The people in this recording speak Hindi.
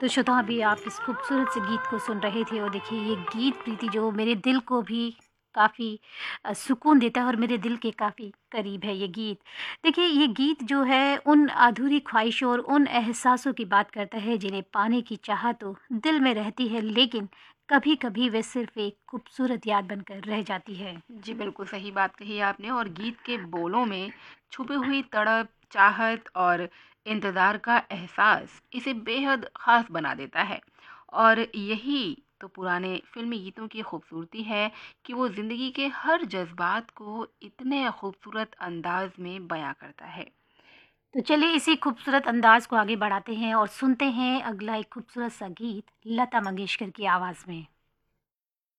तो श्रोता अभी आप इस खूबसूरत से गीत को सुन रहे थे और देखिए ये गीत प्रीति जो मेरे दिल को भी काफ़ी सुकून देता है और मेरे दिल के काफ़ी करीब है ये गीत। देखिए ये गीत जो है उन अधूरी ख्वाहिशों और उन एहसासों की बात करता है जिन्हें पाने की चाह तो दिल में रहती है, लेकिन कभी-कभी वे सिर्फ़ एक खूबसूरत याद बनकर रह जाती है। जी, बिल्कुल सही बात कही आपने और गीत के बोलों में छुपी हुई तड़प, चाहत और इंतज़ार का एहसास इसे बेहद ख़ास बना देता है। और यही तो पुराने फ़िल्मी गीतों की खूबसूरती है कि वो ज़िंदगी के हर जज़्बात को इतने खूबसूरत अंदाज़ में बयाँ करता है। तो चलिए इसी खूबसूरत अंदाज़ को आगे बढ़ाते हैं और सुनते हैं अगला एक खूबसूरत सा गीत लता मंगेशकर की आवाज़ में।